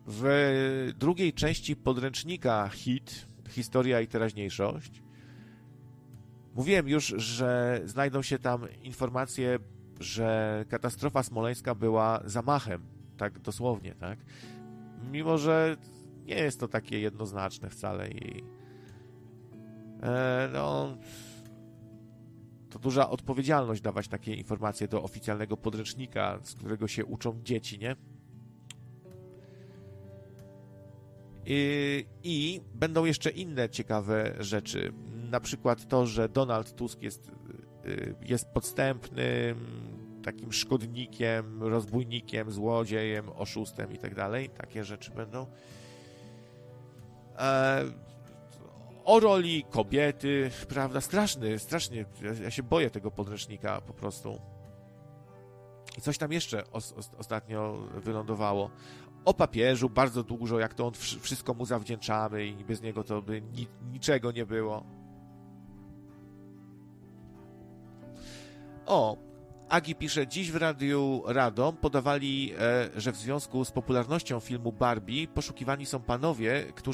w drugiej części podręcznika HIT, Historia i teraźniejszość, mówiłem już, że znajdą się tam informacje, że katastrofa smoleńska była zamachem, tak dosłownie, tak? Mimo że nie jest to takie jednoznaczne wcale i no, to duża odpowiedzialność dawać takie informacje do oficjalnego podręcznika, z którego się uczą dzieci, nie? I będą jeszcze inne ciekawe rzeczy. Na przykład to, że Donald Tusk jest podstępnym, takim szkodnikiem, rozbójnikiem, złodziejem, oszustem i tak dalej. Takie rzeczy będą. O roli kobiety, prawda? Strasznie. Ja się boję tego podręcznika po prostu. I coś tam jeszcze ostatnio wylądowało. O papieżu bardzo dużo, jak to on wszystko mu zawdzięczamy i bez niego to by niczego nie było. O, Agi pisze, dziś w Radiu Radom podawali, że w związku z popularnością filmu Barbie poszukiwani są panowie, którzy